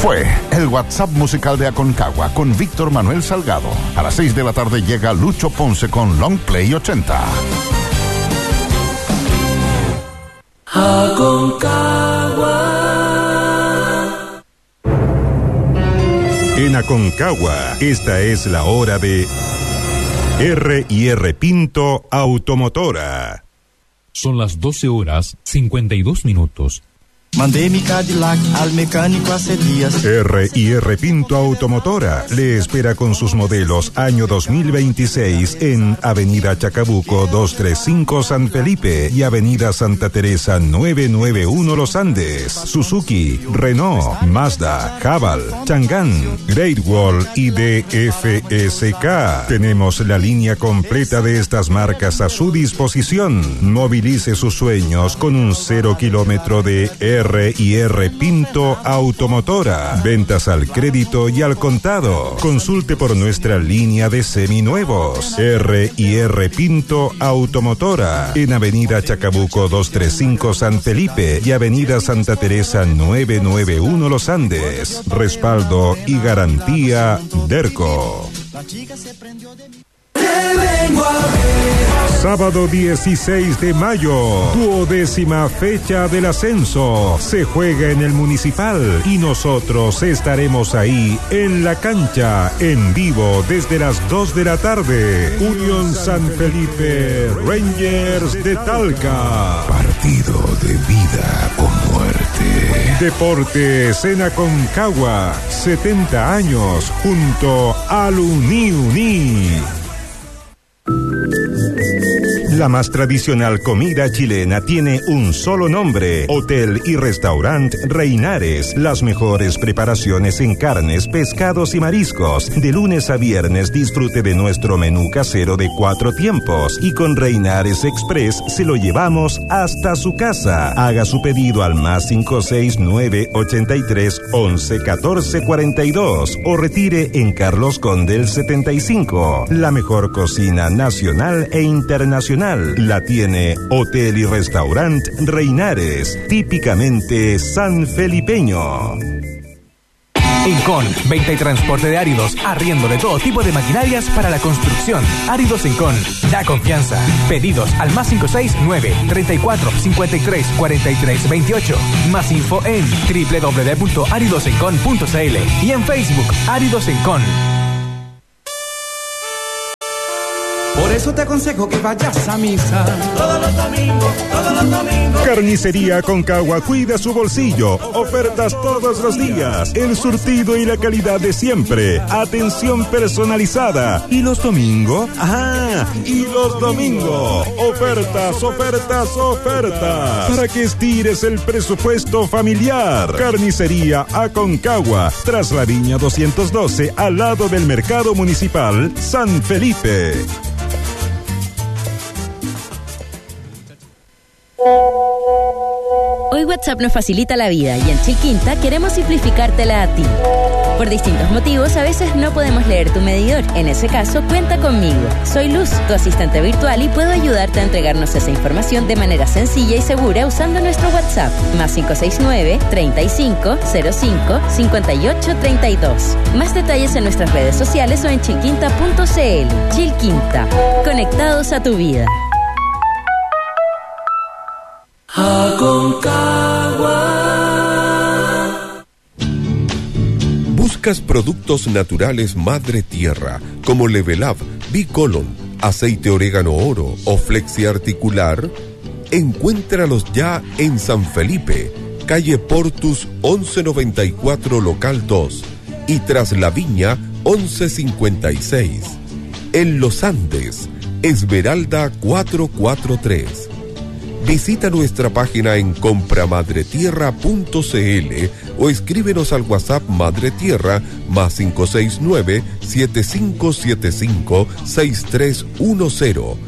Fue el WhatsApp musical de Aconcagua con Víctor Manuel Salgado. A las 6 de la tarde llega Lucho Ponce con Long Play 80. Aconcagua. En Aconcagua, esta es la hora de R&R Pinto Automotora. Son las 12:52. Mandé mi Cadillac al mecánico hace días. R&R Pinto Automotora le espera con sus modelos año 2026 en Avenida Chacabuco 235 San Felipe y Avenida Santa Teresa 991 Los Andes. Suzuki, Renault, Mazda, Haval, Chang'an, Great Wall y DFSK. Tenemos la línea completa de estas marcas a su disposición. Movilice sus sueños con un 0 kilómetro de R&R Pinto Automotora. Ventas al crédito y al contado. Consulte por nuestra línea de seminuevos. R&R Pinto Automotora. En Avenida Chacabuco 235 San Felipe y Avenida Santa Teresa 991 Los Andes. Respaldo y garantía Derco. Sábado 16 de mayo, 12ª fecha del ascenso. Se juega en el Municipal y nosotros estaremos ahí en la cancha, en vivo desde las 2 de la tarde. Unión San Felipe, Rangers de Talca. Partido de vida o muerte. Deportes en Aconcagua, 70 años junto al Uni. La más tradicional comida chilena tiene un solo nombre: Hotel y Restaurant Reinares. Las mejores preparaciones en carnes, pescados y mariscos. De lunes a viernes disfrute de nuestro menú casero de 4 tiempos y con Reinares Express se lo llevamos hasta su casa. Haga su pedido al +569 83 11 14 42 o retire en Carlos Condel 75. La mejor cocina nacional e internacional la tiene Hotel y Restaurant Reinares, típicamente sanfelipeño. Incon, venta y transporte de áridos, arriendo de todo tipo de maquinarias para la construcción. Áridos Incon, da confianza. Pedidos al +569 34 53 43 28. Más info en www.aridosencon.cl y en Facebook Áridos Incon. Por eso te aconsejo que vayas a misa todos los domingos. Carnicería Aconcagua cuida su bolsillo. Ofertas todos los días. El surtido y la calidad de siempre. Atención personalizada. ¿Y los domingos? ¡Ajá! ¡Y los domingos! Ofertas. Para que estires el presupuesto familiar. Carnicería Aconcagua. Tras la Viña 212, al lado del Mercado Municipal San Felipe. Hoy WhatsApp nos facilita la vida y en Chilquinta queremos simplificártela a ti. Por distintos motivos, a veces no podemos leer tu medidor. En ese caso, cuenta conmigo. Soy Luz, tu asistente virtual, y puedo ayudarte a entregarnos esa información de manera sencilla y segura usando nuestro WhatsApp. +569 35 05 58 32. Más detalles en nuestras redes sociales o en chilquinta.cl. Chilquinta, conectados a tu vida. Aconcagua. ¿Buscas productos naturales Madre Tierra como Level Up, Bicolon, aceite orégano oro o flexi articular? Encuéntralos ya en San Felipe, calle Portus 1194 local 2 y tras la Viña 1156. En Los Andes, Esmeralda 443. Visita nuestra página en compramadretierra.cl o escríbenos al WhatsApp Madre Tierra +569 7575 6310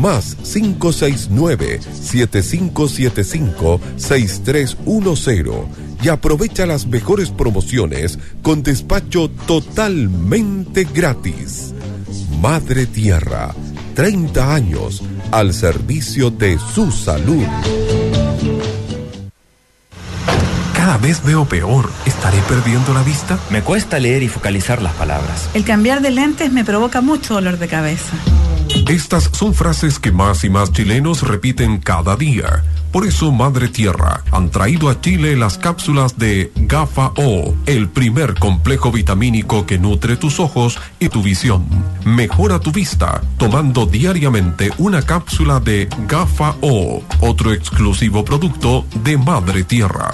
+569 7575 6310 y aprovecha las mejores promociones con despacho totalmente gratis. Madre Tierra, 30 años al servicio de su salud. Cada vez veo peor. ¿Estaré perdiendo la vista? Me cuesta leer y focalizar las palabras. El cambiar de lentes me provoca mucho dolor de cabeza. Estas son frases que más y más chilenos repiten cada día. Por eso Madre Tierra han traído a Chile las cápsulas de Gafa O, el primer complejo vitamínico que nutre tus ojos y tu visión. Mejora tu vista tomando diariamente una cápsula de Gafa O, otro exclusivo producto de Madre Tierra.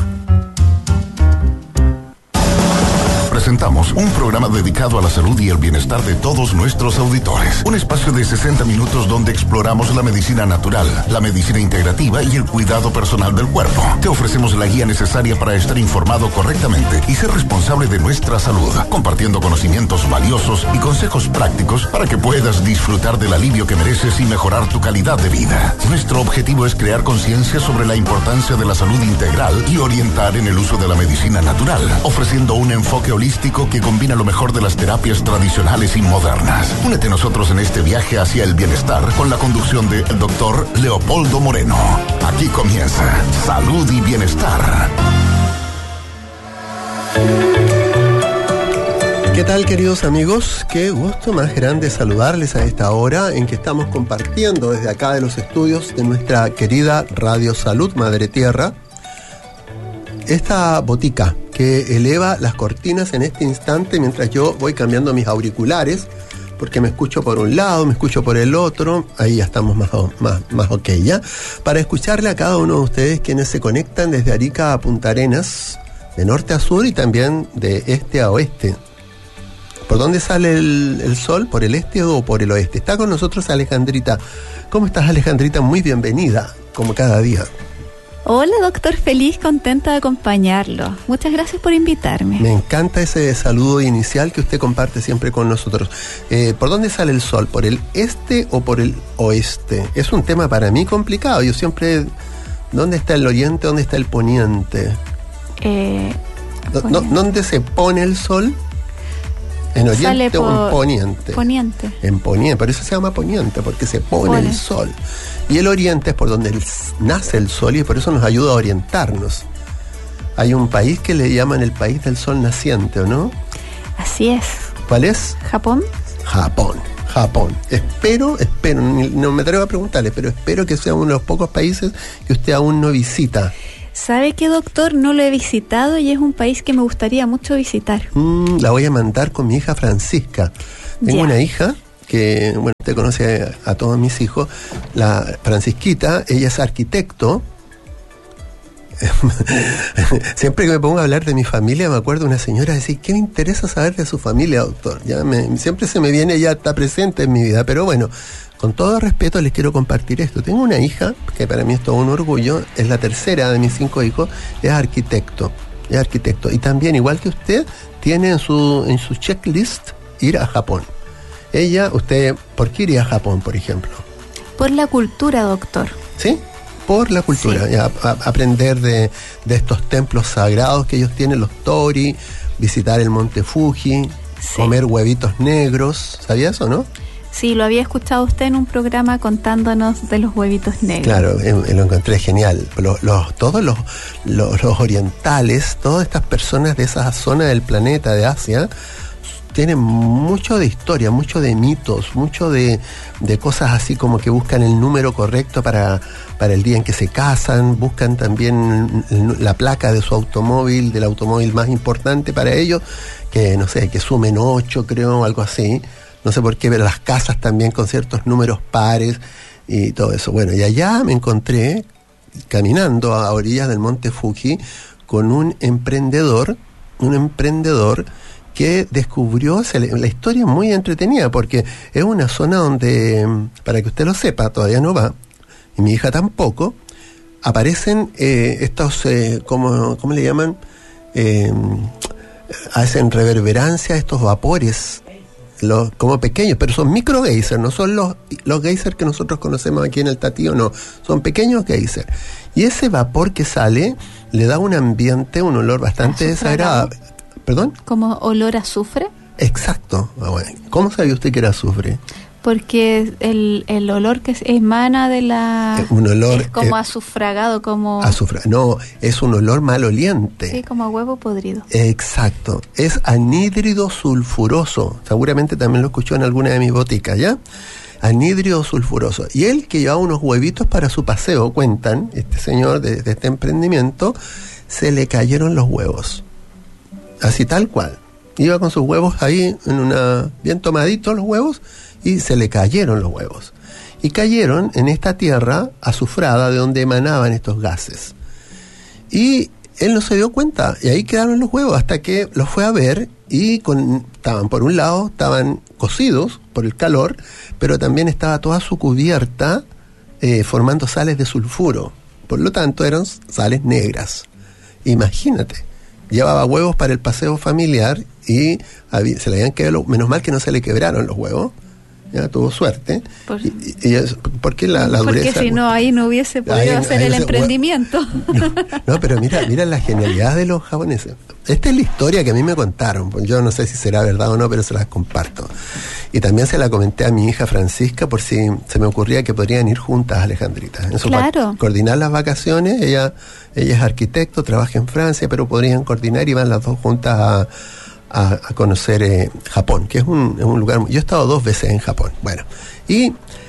Presentamos un programa dedicado a la salud y el bienestar de todos nuestros auditores. Un espacio de 60 minutos donde exploramos la medicina natural, la medicina integrativa y el cuidado personal del cuerpo. Te ofrecemos la guía necesaria para estar informado correctamente y ser responsable de nuestra salud, compartiendo conocimientos valiosos y consejos prácticos para que puedas disfrutar del alivio que mereces y mejorar tu calidad de vida. Nuestro objetivo es crear conciencia sobre la importancia de la salud integral y orientar en el uso de la medicina natural, ofreciendo un enfoque holístico que combina lo mejor de las terapias tradicionales y modernas. Únete a nosotros en este viaje hacia el bienestar con la conducción del Dr. Leopoldo Moreno. Aquí comienza Salud y Bienestar. ¿Qué tal, queridos amigos? Qué gusto más grande saludarles a esta hora en que estamos compartiendo desde acá de los estudios de nuestra querida Radio Salud Madre Tierra esta botica que eleva las cortinas en este instante mientras yo voy cambiando mis auriculares, porque me escucho por un lado, me escucho por el otro, ahí ya estamos más ok ya, para escucharle a cada uno de ustedes quienes se conectan desde Arica a Punta Arenas, de norte a sur y también de este a oeste. ¿Por dónde sale el sol? ¿Por el este o por el oeste? Está con nosotros Alejandrita. ¿Cómo estás, Alejandrita? Muy bienvenida, como cada día. Hola, doctor, feliz, contenta de acompañarlo. Muchas gracias por invitarme. Me encanta ese saludo inicial que usted comparte siempre con nosotros. ¿Por dónde sale el sol? ¿Por el este o por el oeste? Es un tema para mí complicado. Yo siempre... ¿Dónde está el oriente? ¿Dónde está el poniente? ¿Dónde se pone el sol? ¿En oriente o en poniente? Poniente. En poniente, por eso se llama poniente, porque se pone el sol. Y el oriente es por donde nace el sol y por eso nos ayuda a orientarnos. Hay un país que le llaman el país del sol naciente, ¿o no? Así es. ¿Cuál es? Japón. Japón. Espero, no me atrevo a preguntarle, pero espero que sea uno de los pocos países que usted aún no visita. ¿Sabe qué, doctor? No lo he visitado y es un país que me gustaría mucho visitar. La voy a mandar con mi hija Francisca. Tengo una hija que, bueno, usted conoce a todos mis hijos, la Francisquita, ella es arquitecto. Siempre que me pongo a hablar de mi familia me acuerdo de una señora decir, ¿qué me interesa saber de su familia, doctor? Siempre se me viene, ella está presente en mi vida, pero bueno, con todo respeto les quiero compartir esto. Tengo una hija, que para mí es todo un orgullo, es la tercera de mis 5 hijos, es arquitecto. Y también, igual que usted, tiene en su checklist ir a Japón. Usted, ¿por qué iría a Japón, por ejemplo? Por la cultura, doctor. ¿Sí? Por la cultura. Sí. Aprender de estos templos sagrados que ellos tienen, los Tori, visitar el monte Fuji, comer huevitos negros. ¿Sabía eso, no? Sí, lo había escuchado usted en un programa contándonos de los huevitos negros. Claro, lo encontré genial. Todos los orientales, todas estas personas de esa zona del planeta de Asia, tienen mucho de historia, mucho de mitos, mucho de cosas así como que buscan el número correcto para el día en que se casan, buscan también la placa de su automóvil, del automóvil más importante para ellos, que no sé, que sumen 8, creo, o algo así. No sé por qué, pero las casas también con ciertos números pares y todo eso. Bueno, y allá me encontré caminando a orillas del monte Fuji con un emprendedor que descubrió, la historia es muy entretenida porque es una zona donde, para que usted lo sepa, todavía no va, y mi hija tampoco, aparecen estos, ¿cómo le llaman? Hacen reverberancia estos vapores, como pequeños, pero son micro geysers, no son los geysers que nosotros conocemos aquí en el Tatío, no, son pequeños geysers. Y ese vapor que sale le da un ambiente, un olor bastante desagradable. ¿Perdón? ¿Como olor a azufre? Exacto. Bueno, ¿cómo sabía usted que era azufre? Porque el olor que emana de la... un olor... es como azufragado, como... No, es un olor maloliente. Sí, como a huevo podrido. Exacto. Es anhídrido sulfuroso. Seguramente también lo escuchó en alguna de mis boticas, ¿ya? Anhídrido sulfuroso. Y él que llevaba unos huevitos para su paseo, cuentan, este señor de este emprendimiento, se le cayeron los huevos. Así tal cual. Iba con sus huevos ahí, bien tomaditos los huevos, y se le cayeron los huevos. Y cayeron en esta tierra azufrada de donde emanaban estos gases. Y él no se dio cuenta, y ahí quedaron los huevos, hasta que los fue a ver, y estaban, por un lado, estaban cocidos por el calor, pero también estaba toda su cubierta formando sales de sulfuro. Por lo tanto, eran sales negras. Imagínate. Llevaba huevos para el paseo familiar y se le habían quedado, menos mal que no se le quebraron los huevos, ya tuvo suerte. Porque la dureza. Porque si no, ahí no hubiese podido hacer el emprendimiento. No, pero mira la genialidad de los japoneses. Esta es la historia que a mí me contaron. Yo no sé si será verdad o no, pero se las comparto. Y también se la comenté a mi hija Francisca por si se me ocurría que podrían ir juntas, Alejandrita. Eso, claro. Coordinar las vacaciones. Ella es arquitecto, trabaja en Francia, pero podrían coordinar y van las dos juntas a conocer Japón, que es un lugar... Yo he estado 2 veces en Japón. Bueno, y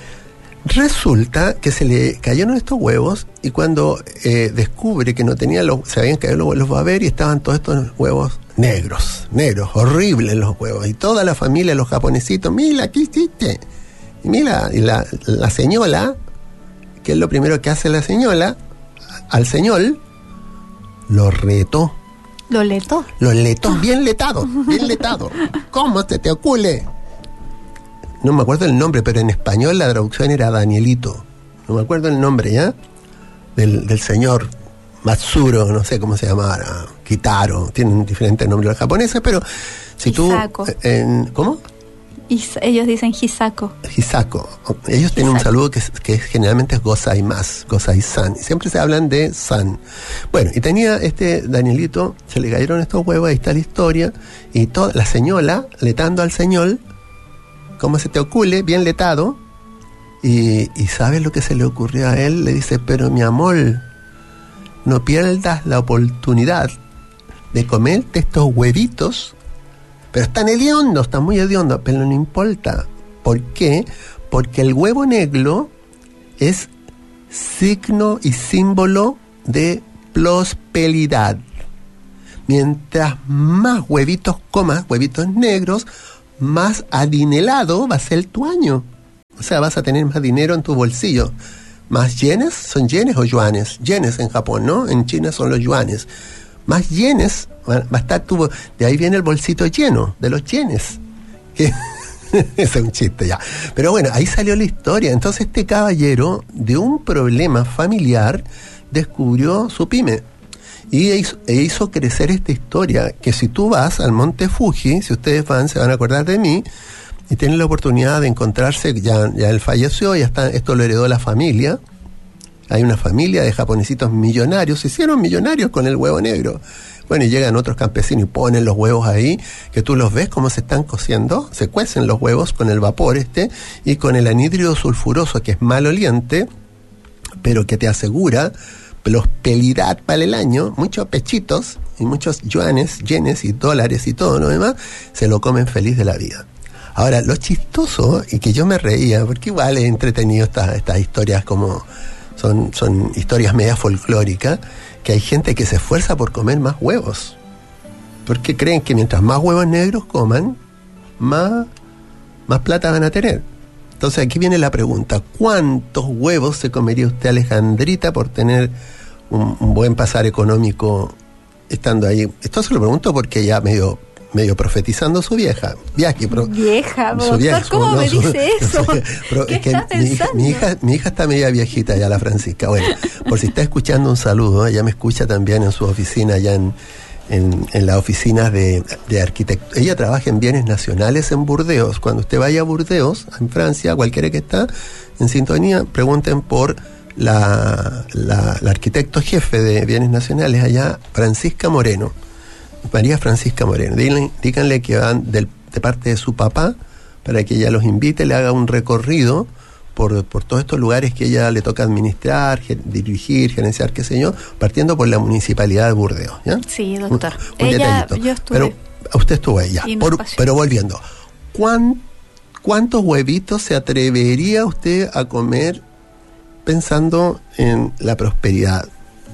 resulta que se le cayeron estos huevos y cuando descubre que no tenía se habían caído los va a ver y estaban todos estos huevos negros, horribles los huevos. Y toda la familia, los japonesitos, mira, ¿qué hiciste? Y mira, y la señora, que es lo primero que hace la señora, al señor, lo retó. ¿Lo letó? Lo letó, bien letado. ¿Cómo se te ocurre? No me acuerdo el nombre, pero en español la traducción era Danielito. No me acuerdo el nombre, ¿ya? Del señor Matsuro, no sé cómo se llamara, Kitaro. Tienen diferentes nombres los japoneses, pero si Hisako. ¿Cómo? Ellos dicen Hisako. Ellos tienen un saludo que generalmente es Gozai-san. Y siempre se hablan de san. Bueno, y tenía Danielito, se le cayeron estos huevos, ahí está la historia. Y la señora, letando al señor, ¿cómo se te ocurre? Bien letado. Y ¿sabes lo que se le ocurrió a él? Le dice, pero mi amor, no pierdas la oportunidad de comerte estos huevitos. Pero están hediondos, están muy hediondos, pero no importa. ¿Por qué? Porque el huevo negro es signo y símbolo de prosperidad. Mientras más huevitos comas, huevitos negros, más adinelado va a ser tu año. O sea, vas a tener más dinero en tu bolsillo. Más yenes, ¿son yenes o yuanes? Yenes en Japón, ¿no? En China son los yuanes. Más yenes, va a estar de ahí viene el bolsito lleno, de los yenes. Ese es un chiste ya. Pero bueno, ahí salió la historia. Entonces este caballero, de un problema familiar, descubrió su pyme. Y hizo crecer esta historia, que si tú vas al Monte Fuji, si ustedes van, se van a acordar de mí, y tienen la oportunidad de encontrarse, ya él falleció, esto lo heredó la familia. Hay una familia de japonesitos millonarios, se hicieron millonarios con el huevo negro. Bueno, y llegan otros campesinos y ponen los huevos ahí, que tú los ves cómo se están cociendo, se cuecen los huevos con el vapor y con el anhídrido sulfuroso, que es maloliente, pero que te asegura prosperidad para el año, muchos pechitos y muchos yuanes, yenes y dólares y todo lo demás, se lo comen feliz de la vida. Ahora, lo chistoso, y que yo me reía, porque igual es entretenido estas historias como... Son historias media folclóricas, que hay gente que se esfuerza por comer más huevos. Porque creen que mientras más huevos negros coman, más plata van a tener. Entonces aquí viene la pregunta, ¿cuántos huevos se comería usted, Alejandrita, por tener un buen pasar económico estando ahí? Esto se lo pregunto porque ya medio profetizando su vieja. Doctor, ¿cómo me dice eso? ¿Qué está pensando? Mi hija está media viejita ya, la Francisca. Bueno, por si está escuchando, un saludo. Ella me escucha también en su oficina, allá en las oficinas de arquitectura. Ella trabaja en bienes nacionales en Burdeos. Cuando usted vaya a Burdeos, en Francia, cualquiera que está en sintonía, pregunten por la arquitecto jefe de bienes nacionales allá, Francisca Moreno. María Francisca Moreno. Díganle que van de parte de su papá para que ella los invite, le haga un recorrido por todos estos lugares que ella le toca administrar, dirigir, gerenciar, qué sé yo, partiendo por la Municipalidad de Burdeos, ¿ya? Sí, doctor. Un detallito. Yo estuve. Pero usted estuvo ahí, ya. Pero volviendo, ¿cuántos huevitos se atrevería usted a comer pensando en la prosperidad?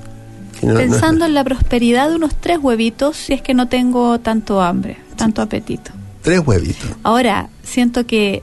Pensando en la prosperidad, unos 3 huevitos, si es que no tengo tanto hambre, tanto apetito. 3 huevitos. Ahora, siento que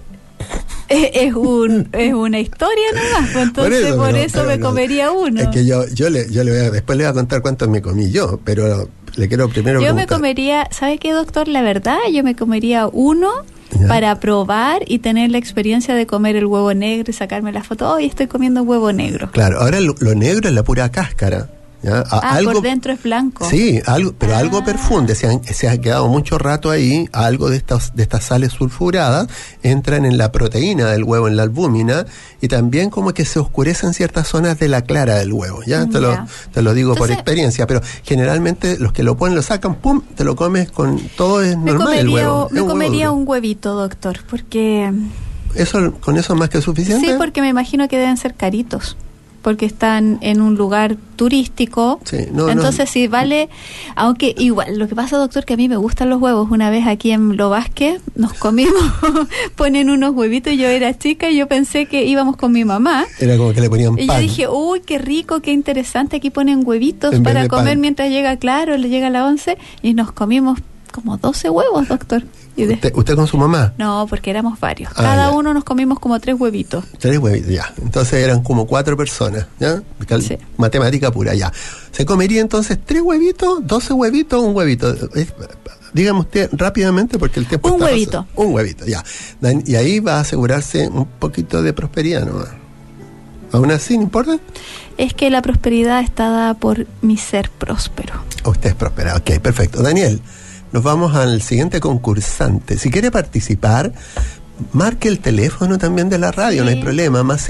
es una historia nomás, pues entonces por eso me comería uno. Es que yo después le voy a contar cuántos me comí yo, pero le quiero primero preguntar. Me comería, ¿sabe qué, doctor? La verdad, yo me comería uno para probar y tener la experiencia de comer el huevo negro y sacarme la foto. Hoy estoy comiendo huevo negro. Claro, ahora lo negro es la pura cáscara. ¿Ya? Algo, por dentro es blanco. Sí, pero algo perfunde, se ha quedado mucho rato ahí, algo de estas sales sulfuradas entran en la proteína del huevo, en la albúmina, y también como que se oscurecen ciertas zonas de la clara del huevo, ¿ya? Te lo digo. Entonces, por experiencia, pero generalmente los que lo ponen, lo sacan, pum, te lo comes con todo, es normal el huevo. Me comería un huevito, doctor, porque... ¿Con eso es más que suficiente? Sí, porque me imagino que deben ser caritos, porque están en un lugar turístico. Sí, entonces sí vale, aunque igual, lo que pasa, doctor, que a mí me gustan los huevos. Una vez aquí en Lo Vázquez nos comimos, ponen unos huevitos, yo era chica y yo pensé que íbamos con mi mamá. Era como que le ponían pan. Y yo dije, uy, qué rico, qué interesante, aquí ponen huevitos para comer pan mientras llega la 11, y nos comimos como 12 huevos, doctor. ¿Usted con su mamá? No, porque éramos varios. Cada uno nos comimos como 3 huevitos. 3 huevitos, ya. Entonces eran como 4 personas, ¿ya? Sí. Matemática pura, ya. ¿Se comería entonces 3 huevitos, 12 huevitos, un huevito? Dígame usted rápidamente porque el tiempo está pasando. Un huevito, ya. Y ahí va a asegurarse un poquito de prosperidad, ¿no? ¿Aún así no importa? Es que la prosperidad está dada por mi ser próspero. Usted es próspera, ok, perfecto. Daniel, nos vamos al siguiente concursante. Si quiere participar, marque el teléfono también de la radio, no hay problema, más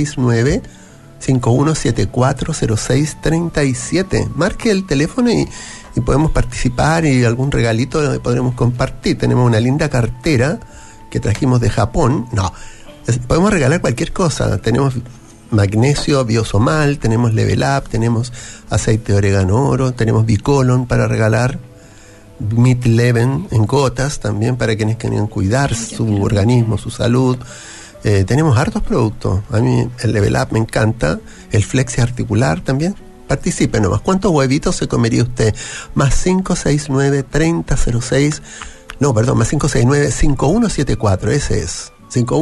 569-5174-0637. Marque el teléfono y podemos participar, y algún regalito podremos compartir. Tenemos una linda cartera que trajimos de Japón. Podemos regalar cualquier cosa. Tenemos magnesio biosomal, tenemos Level Up, tenemos aceite de orégano oro, tenemos Bicolon para regalar, Meat Leven en gotas también para quienes quieren cuidar su organismo, su salud. Tenemos hartos productos. A mí el Level Up me encanta, el Flexi articular también. Participe nomás. ¿Cuántos huevitos se comería usted? Más 569-3006, más 569-5174, ese es.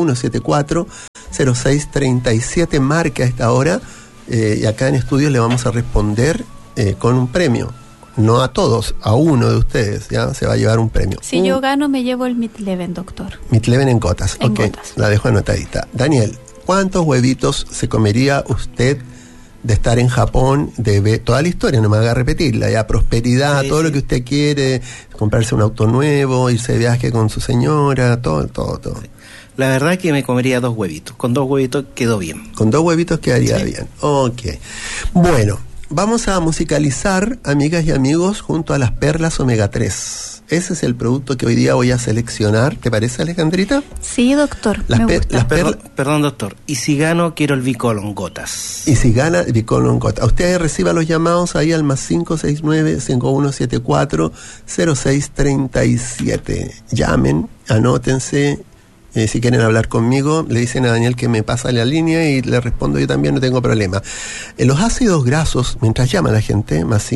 5174-0637, marque a esta hora, y acá en estudios le vamos a responder con un premio. No a todos, a uno de ustedes, ya se va a llevar un premio. Si yo gano, me llevo el Meat Leven, doctor. Meat Leven en gotas, gotas. La dejo anotadita. Daniel, ¿cuántos huevitos se comería usted de estar en Japón, de ver toda la historia? No me haga repetirla, ya, prosperidad, todo lo que usted quiere, comprarse un auto nuevo, irse de viaje con su señora, todo. La verdad que me comería 2 huevitos. Con 2 huevitos quedó bien. Con 2 huevitos quedaría bien. Ok. Bueno, vamos a musicalizar, amigas y amigos, junto a las perlas omega 3. Ese es el producto que hoy día voy a seleccionar. ¿Te parece, Alejandrita? Sí, doctor. Perdón, doctor. Y si gano, quiero el Bicolon gotas. Y si gana, el Bicolon gotas. Usted reciba los llamados ahí al más 569-5174-0637. Llamen, anótense. Si quieren hablar conmigo, le dicen a Daniel que me pasa la línea y le respondo yo también, no tengo problema. Los ácidos grasos, mientras llama la gente, más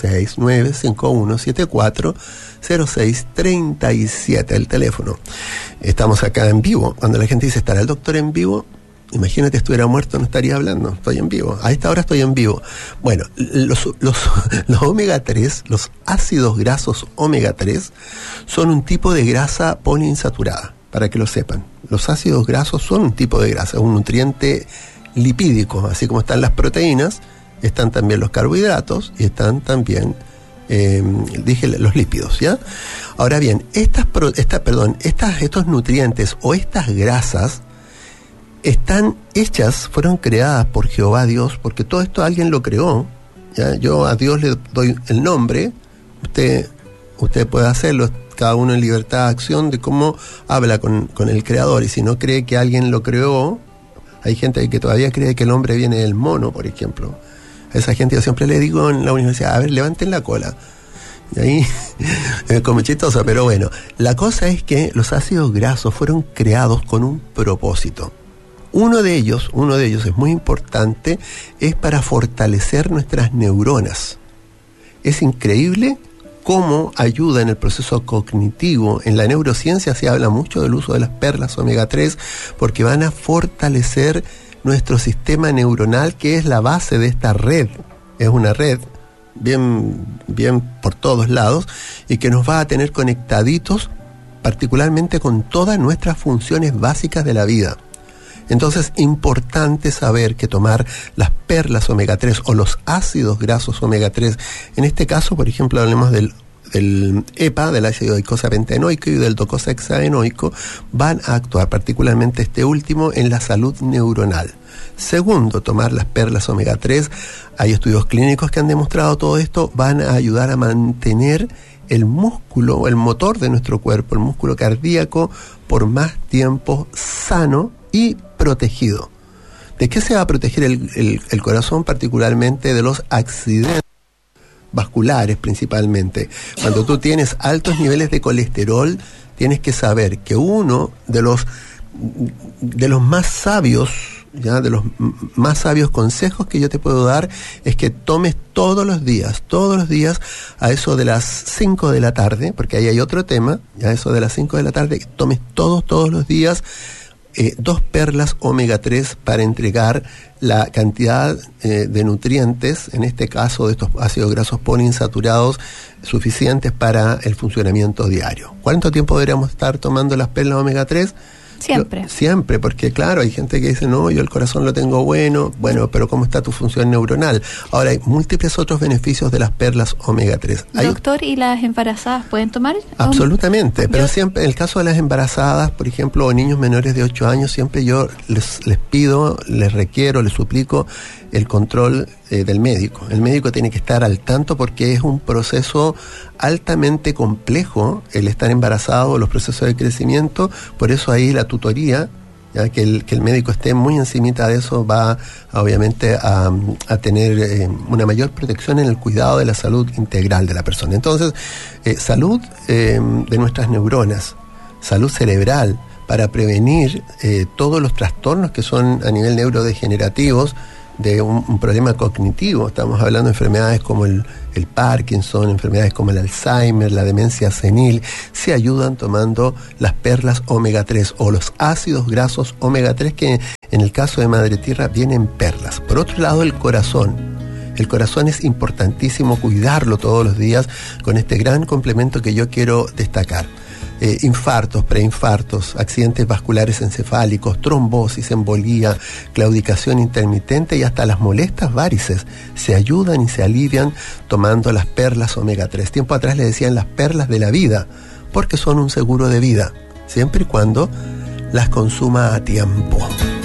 569-5174-0637, el teléfono. Estamos acá en vivo. Cuando la gente dice, ¿estará el doctor en vivo? Imagínate, estuviera muerto, no estaría hablando. Estoy en vivo. A esta hora estoy en vivo. Bueno, los omega 3, los ácidos grasos omega 3, son un tipo de grasa poliinsaturada. Para que lo sepan, los ácidos grasos son un tipo de grasa, un nutriente lipídico, así como están las proteínas, están también los carbohidratos y están también, los lípidos, ¿ya? Ahora bien, estos nutrientes o estas grasas están hechas, fueron creadas por Jehová Dios, porque todo esto alguien lo creó, ¿ya? Yo a Dios le doy el nombre, usted puede hacerlo. cada uno en libertad de acción de cómo habla con el creador, y si no cree que alguien lo creó, hay gente que todavía cree que el hombre viene del mono, por ejemplo. A esa gente yo siempre le digo en la universidad, a ver, levanten la cola. Y ahí es como chistoso, pero bueno, la cosa es que los ácidos grasos fueron creados con un propósito. Uno de ellos es muy importante, es para fortalecer nuestras neuronas. Es increíble cómo ayuda en el proceso cognitivo. En la neurociencia se habla mucho del uso de las perlas omega 3 porque van a fortalecer nuestro sistema neuronal, que es la base de esta red. Es una red bien por todos lados y que nos va a tener conectaditos particularmente con todas nuestras funciones básicas de la vida. Entonces, importante saber que tomar las perlas omega 3 o los ácidos grasos omega 3, en este caso, por ejemplo, hablemos del EPA, del ácido eicosapentaenoico, y del docosahexaenoico, van a actuar, particularmente este último, en la salud neuronal. Segundo, tomar las perlas omega 3, hay estudios clínicos que han demostrado todo esto, van a ayudar a mantener el músculo, el motor de nuestro cuerpo, el músculo cardíaco, por más tiempo sano y protegido. ¿De qué se va a proteger el corazón? Particularmente de los accidentes vasculares, principalmente. Cuando tú tienes altos niveles de colesterol, tienes que saber que uno de los más sabios, ¿ya? De los más sabios consejos que yo te puedo dar es que tomes todos los días, a eso de las 5 de la tarde, porque ahí hay otro tema, ya eso de las 5 de la tarde, que tomes todos los días 2 perlas omega 3 para entregar la cantidad de nutrientes, en este caso de estos ácidos grasos poliinsaturados, suficientes para el funcionamiento diario. ¿Cuánto tiempo deberíamos estar tomando las perlas omega 3? Siempre, porque claro, hay gente que dice, no, yo el corazón lo tengo bueno, pero ¿cómo está tu función neuronal? Ahora, hay múltiples otros beneficios de las perlas omega 3. Doctor, ¿y las embarazadas pueden tomar? Absolutamente, pero siempre, en el caso de las embarazadas, por ejemplo, o niños menores de 8 años, siempre yo les pido, les requiero, les suplico el control del médico. El médico tiene que estar al tanto porque es un proceso altamente complejo el estar embarazado, los procesos de crecimiento, por eso ahí la tutoría, ya que el médico esté muy encimita de eso, va obviamente a tener una mayor protección en el cuidado de la salud integral de la persona. Entonces, salud de nuestras neuronas, salud cerebral, para prevenir todos los trastornos que son a nivel neurodegenerativos, de un problema cognitivo. Estamos hablando de enfermedades como el Parkinson, enfermedades como el Alzheimer, la demencia senil. Se ayudan tomando las perlas omega 3 o los ácidos grasos omega 3, que en el caso de Madre Tierra vienen perlas. Por otro lado, el corazón. El corazón es importantísimo cuidarlo todos los días con este gran complemento que yo quiero destacar. Infartos, preinfartos, accidentes vasculares encefálicos, trombosis, embolía, claudicación intermitente y hasta las molestas varices se ayudan y se alivian tomando las perlas omega 3. Tiempo atrás le decían las perlas de la vida, porque son un seguro de vida, siempre y cuando las consuma a tiempo.